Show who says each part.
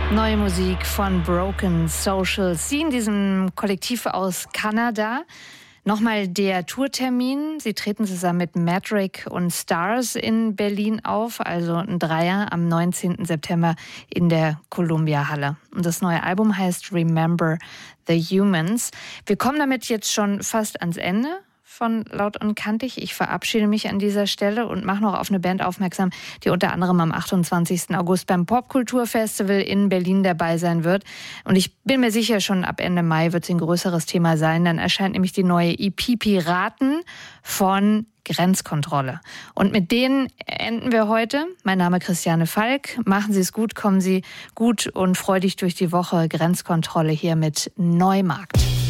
Speaker 1: Neue Musik von Broken Social Scene, diesem Kollektiv aus Kanada. Nochmal der Tourtermin. Sie treten zusammen mit Madrick und Stars in Berlin auf, also ein Dreier am 19. September in der Columbia Halle. Und das neue Album heißt Remember the Humans. Wir kommen damit jetzt schon fast ans Ende von Laut und Kantig. Ich verabschiede mich an dieser Stelle und mache noch auf eine Band aufmerksam, die unter anderem am 28. August beim Popkulturfestival in Berlin dabei sein wird. Und ich bin mir sicher, schon ab Ende Mai wird es ein größeres Thema sein. Dann erscheint nämlich die neue EP Piraten von Grenzkontrolle. Und mit denen enden wir heute. Mein Name ist Christiane Falk. Machen Sie es gut, kommen Sie gut und freudig durch die Woche. Grenzkontrolle hier mit Neumarkt.